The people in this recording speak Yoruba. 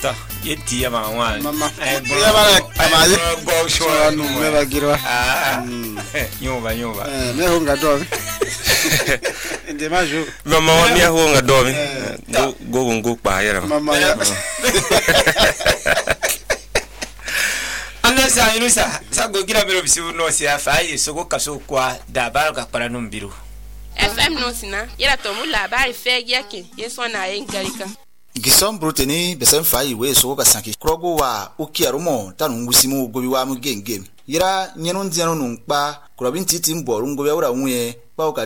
ta yeti ya mama ya bala amazi go show no me bagirwa nyoba me honga do inde maju mama mi honga do mi go pa ya mama ya anda sa inusa sa go gira biro bisu no sia fa yi so go kaso kwa da ba ga para no mbiro FM no sina yera to mu labari fe yake yeso na yin garika Gison bruteni besen fayi we so ka sanki krogo wa ukiarumo tanu ngusimu gobi wa mu gengem yera nyenu ndiano numpa kurabin titi mboru ngobi awura nwuye ba